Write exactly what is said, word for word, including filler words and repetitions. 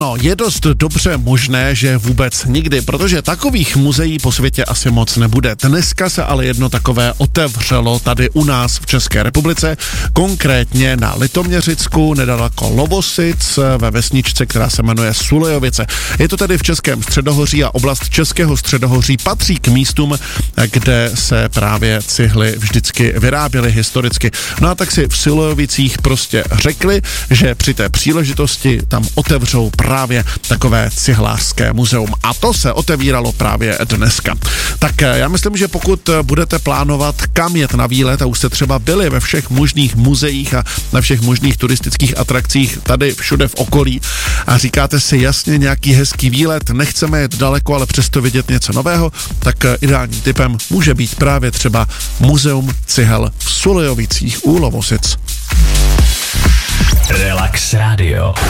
No, je dost dobře možné, že vůbec nikdy, protože takových muzeí po světě asi moc nebude. Dneska se ale jedno takové otevřelo tady u nás v České republice, konkrétně na Litoměřicku, nedaleko Lovosic, ve vesničce, která se jmenuje Sulejovice. Je to tedy v Českém středohoří a oblast Českého středohoří patří k místům, kde se právě cihly vždycky vyráběly historicky. No a tak si v Sulejovicích prostě řekli, že při té příležitosti tam otevřou právě takové cihlářské muzeum. A to se otevíralo právě dneska. Tak já myslím, že pokud budete plánovat, kam jet na výlet a už jste třeba byli ve všech možných muzeích a na všech možných turistických atrakcích tady všude v okolí a říkáte si jasně nějaký hezký výlet, nechceme jet daleko, ale přesto vidět něco nového, tak ideálním typem může být právě třeba Muzeum cihel v Sulejovicích u Lovosic. Relax Radio.